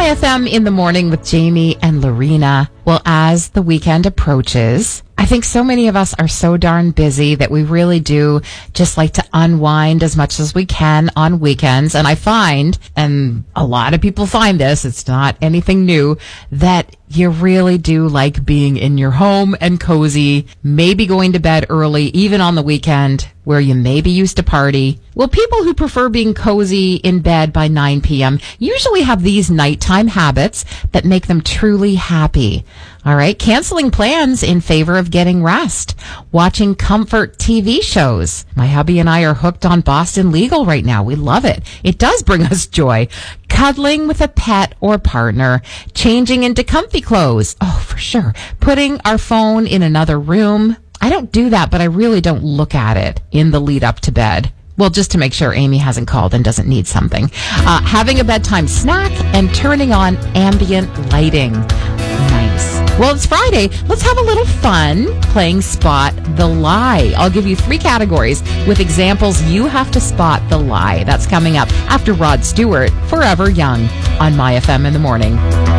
FM in the morning with Jamie and Lorena. Well, as the weekend approaches, I think so many of us are so darn busy that we really do just like to unwind as much as we can on weekends. And I find, and a lot of people find this, it's not anything new, that you really do like being in your home and cozy, maybe going to bed early, even on the weekend where you maybe used to party. Well, people who prefer being cozy in bed by 9 p.m. usually have these nighttime habits that make them truly happy. All right, canceling plans in favor of getting rest, watching comfort TV shows. My hubby and I are hooked on Boston Legal right now. We love it. It does bring us joy. Cuddling with a pet or partner, changing into comfy clothes. Oh, for sure. Putting our phone in another room. I don't do that, but I really don't look at it in the lead up to bed. Well, just to make sure Amy hasn't called and doesn't need something. Having a bedtime snack and turning on ambient lighting. Nice. Well, it's Friday. Let's have a little fun playing Spot the Lie. I'll give you 3 categories with examples you have to spot the lie. That's coming up after Rod Stewart, Forever Young, on My FM in the morning.